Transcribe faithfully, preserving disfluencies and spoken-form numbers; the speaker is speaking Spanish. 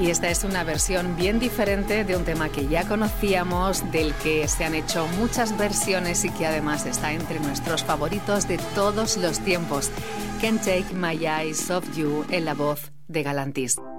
Y esta es una versión bien diferente de un tema que ya conocíamos, del que se han hecho muchas versiones y que además está entre nuestros favoritos de todos los tiempos. Can't Take My Eyes Off You, en la voz de Galantis.